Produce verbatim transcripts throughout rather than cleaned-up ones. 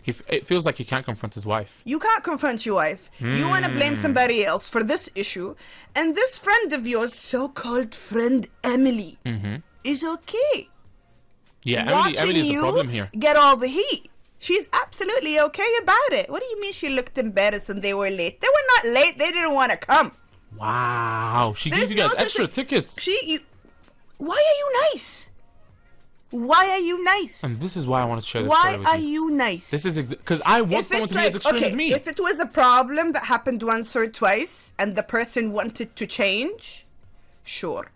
He f- it feels like he can't confront his wife. You can't confront your wife. Mm. You want to blame somebody else for this issue. And this friend of yours, so-called friend Emily, mm-hmm. is okay. Yeah, Emily, Emily's the problem here. Get all the heat. She's absolutely okay about it. What do you mean she looked embarrassed and they were late? They were not late. They didn't want to come. Wow. She There's gave you guys no extra tickets. She. You, why are you nice? Why are you nice? And this is why I want to share this why story with you. Why are you nice? This is because ex- I want if someone to like, be as extreme okay, as me. If it was a problem that happened once or twice and the person wanted to change, sure.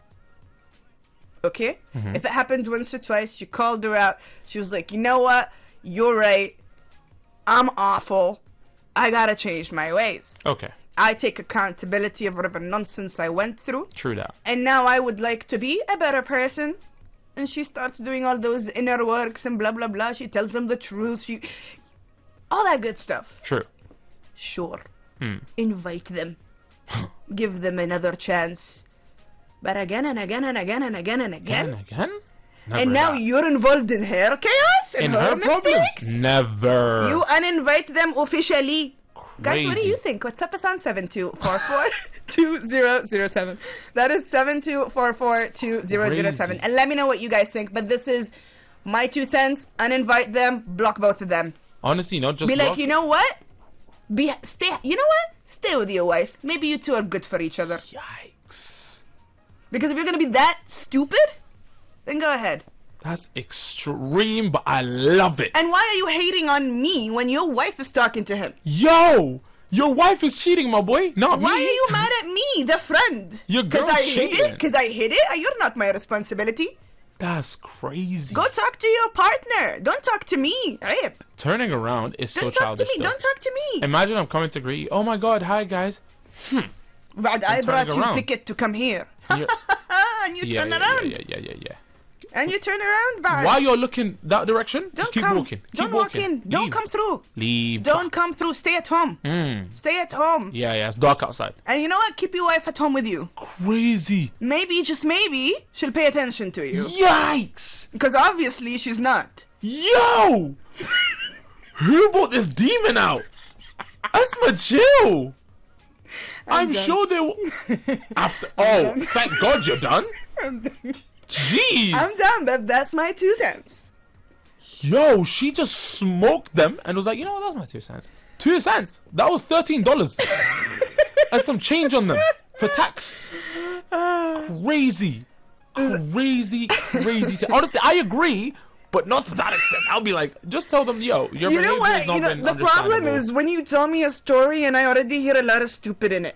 Okay? Mm-hmm. If it happened once or twice, you called her out. She was like, you know what? You're right. I'm awful. I gotta change my ways. Okay. I take accountability of whatever nonsense I went through. True that. And now I would like to be a better person. And she starts doing all those inner works and blah, blah, blah. She tells them the truth. She... All that good stuff. True. Sure. Hmm. Invite them. Give them another chance. But again and again and again and again and again. And again? Never and now that. you're involved in her chaos and in her, her mistakes. Problems. Never. You uninvite them officially. Crazy. Guys, what do you think? What's up? Us on seven two four four two zero zero seven. That is seven two four four two zero zero seven. And let me know what you guys think. But this is my two cents. Uninvite them. Block both of them. Honestly, no, just be block. like, you know what? Be stay. You know what? Stay with your wife. Maybe you two are good for each other. Yikes. Because if you're gonna be that stupid, then go ahead. That's extreme, but I love it. And why are you hating on me when your wife is talking to him? Yo! Your wife is cheating, my boy. Not why me. Why are you mad at me, the friend? Your girl I cheating. hid it? Because I hid it? You're not my responsibility. That's crazy. Go talk to your partner. Don't talk to me. Rip. Turning around is Don't so talk childish. To me. Though. Don't talk to me. Imagine I'm coming to greet you. Oh my god, hi guys. Hmm. But I brought you a ticket to come here. And, and you yeah, turn yeah, around. Yeah, yeah, yeah, yeah, yeah. And you turn around back. While you're looking that direction, don't just keep come. walking. Keep Don't walking. walk in. Don't Leave. come through. Leave. Don't come through. Stay at home. Mm. Stay at home. Yeah, yeah. It's dark outside. And you know what? Keep your wife at home with you. Crazy. Maybe, just maybe, she'll pay attention to you. Yikes. Because obviously she's not. Yo! Who brought this demon out? That's my chill. I'm, I'm sure they will. After oh, done. Thank God you're done. Jeez. I'm done, but that's my two cents. Yo, she just smoked them and was like, you know what, that's my two cents. Two cents? That was thirteen dollars. That's some change on them for tax. Crazy. Crazy, crazy. T- Honestly, I agree, but not to that extent. I'll be like, just tell them, yo, your you know behavior what? is not you know, been the problem is when you tell me a story and I already hear a lot of stupid in it.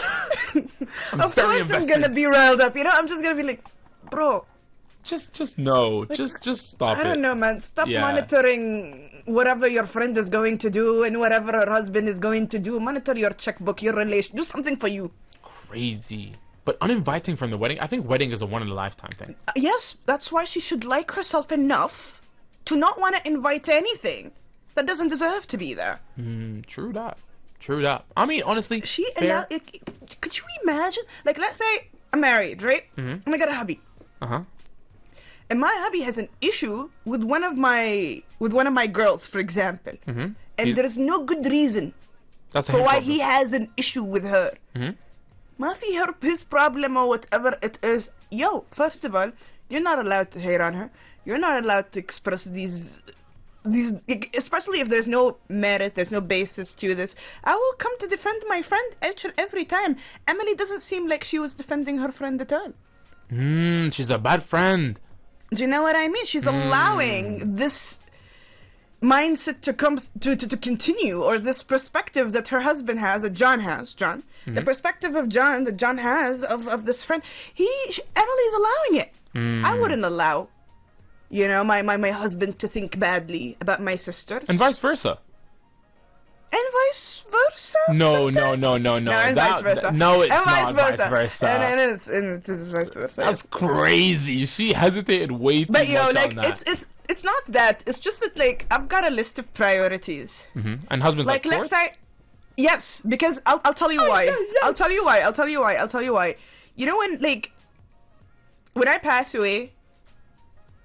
Of course invested. I'm gonna be riled up. You know, I'm just gonna be like, bro. Just, just no. Like, just, just stop I it. I don't know, man. Stop yeah. monitoring whatever your friend is going to do and whatever her husband is going to do. Monitor your checkbook, your relation. Do something for you. Crazy. But uninviting from the wedding, I think wedding is a one-in-a-lifetime thing. Uh, yes, that's why she should like herself enough to not want to invite anything that doesn't deserve to be there. Mm, true that. True that. I mean, honestly, she fair. Allow- it, could you imagine? Like, let's say I'm married, right? Mm-hmm. And I got a hubby. Uh-huh. And my hubby has an issue with one of my with one of my girls, for example. Mm-hmm. And He's, there is no good reason that's for why problem. he has an issue with her. Mm-hmm. Ma fi her his problem or whatever it is. Yo, first of all, you're not allowed to hate on her. You're not allowed to express these these especially if there's no merit, there's no basis to this. I will come to defend my friend each and every time. Emily doesn't seem like she was defending her friend at all. Mm, she's a bad friend. Do you know what I mean? She's mm. allowing this mindset to come to, to to continue, or this perspective that her husband has, that John has, John, mm-hmm. the perspective of John that John has of, of this friend. He she, Emily's allowing it. Mm. I wouldn't allow, you know, my, my, my husband to think badly about my sister, and vice versa. And vice versa. No, sometimes? no, no, no, no. No, and that, vice versa. No, it's and not vice versa. vice versa. And, and it's and it's, it's vice versa. That's crazy. She hesitated way too but, yo, much like, on that. it's it's it's not that. It's just that, like, I've got a list of priorities. Mm-hmm. And husband's like, like let's say, yes, because I'll I'll tell you why. I'll tell you why. I'll tell you why. I'll tell you why. You know when like when I pass away,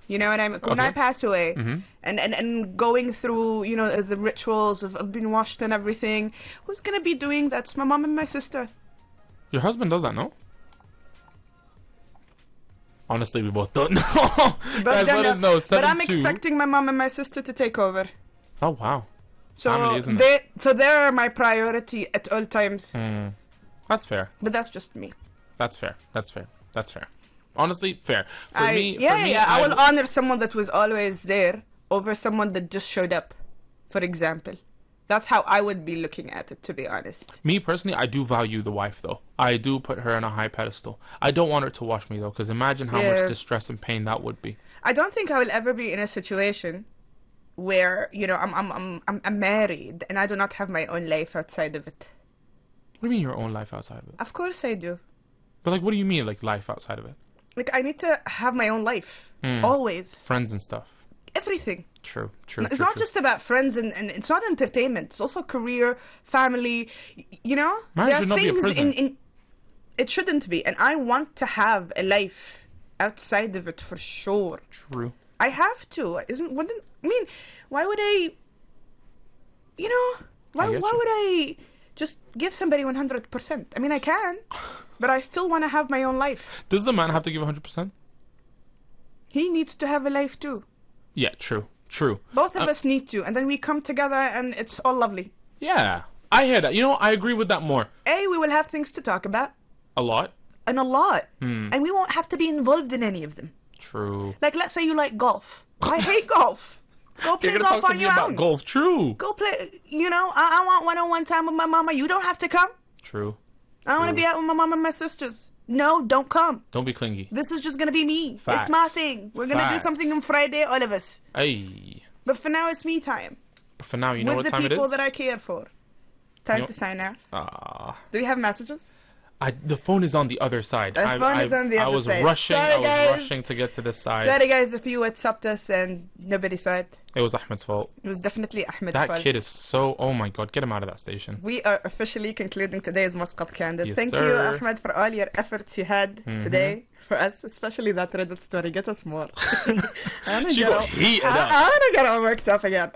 You know what I mean? When Okay. I pass away, Mhm. and, and, and going through, you know, the rituals of, of being washed and everything, who's gonna be doing that? It's my mom and my sister. Your husband does that, no? Honestly, we both don't know. But, Guys, then, let uh, us know. but seven I'm two. expecting my mom and my sister to take over. Oh, wow. So Family, isn't it? they, so they're my priority at all times. Hmm. That's fair. But that's just me. That's fair. That's fair. That's fair. Honestly, fair. For I, me, yeah, for me, yeah. I, I will honor someone that was always there over someone that just showed up, for example. That's how I would be looking at it, to be honest. Me personally, I do value the wife, though. I do put her on a high pedestal. I don't want her to wash me, though, because imagine how Yeah. much distress and pain that would be. I don't think I will ever be in a situation where, you know, I'm I'm I'm I'm, I'm married and I do not have my own life outside of it. What do you mean your own life outside of it? Of course I do. But, like, what do you mean, like, life outside of it? Like, I need to have my own life. Mm. Always. Friends and stuff. Everything. True, true, It's true, not true. just about friends and, and it's not entertainment. It's also career, family. y- You know? Marriage There are should not be a things prison. in, in it shouldn't be. And I want to have a life outside of it for sure. True. I have to. Isn't wouldn't I mean, why would I you know, why I get why you. would I just give somebody one hundred percent? I mean, I can, but I still want to have my own life. Does the man have to give one hundred percent? He needs to have a life too. Yeah, true, true. Both of Uh, us need to, and then we come together and it's all lovely. Yeah, I hear that. You know, I agree with that more. A, we will have things to talk about, A lot. and a lot. Hmm. And we won't have to be involved in any of them. True. Like, let's say you like golf. I hate golf. Go play You're gonna golf talk to on me your about own. golf. True. Go play, you know, I, I want one-on-one time with my mama. You don't have to come. True. I want to True. be out with my mom and my sisters. No, don't come. Don't be clingy. This is just going to be me. Facts. It's my thing. We're going to do Facts. something on Friday, all of us. Hey. But for now, it's me time. But for now, you know with what the time it people is? that I care for. Time You know- to sign out. Ah. Do we have messages? I, the phone is on the other side. The I, phone I, is on the I other was side. rushing. Sorry, I was guys. rushing to get to this side. Sorry, guys, if you WhatsApped us and nobody saw it. It was Ahmed's fault. It was definitely Ahmed's That fault. kid is so. Oh my god, get him out of that station. We are officially concluding today's Muscat Candid. Yes, Thank you, sir. Ahmed, for all your efforts you had Mhm. today for us, especially that Reddit story. Get us more. I wanna She get got all- heated I, up. I want to get all worked up again.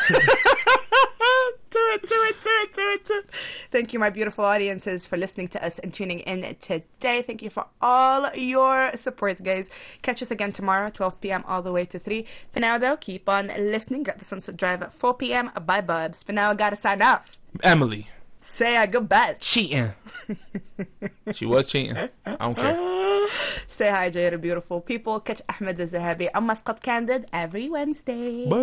Do it, do it, do it, do it, do it. Thank you, my beautiful audiences, for listening to us and tuning in today. Thank you for all your support, guys. Catch us again tomorrow, twelve p.m. all the way to three. For now, though, keep on listening. Got the Sunset Drive at four p.m. Bye, bubs. For now, I gotta sign off. Emily. Say our goodbyes. Cheating. She was cheating. I don't care. Say hi, Jada, beautiful people. Catch Ahmed Al-Zahabi on Muscat Candid every Wednesday. Bye.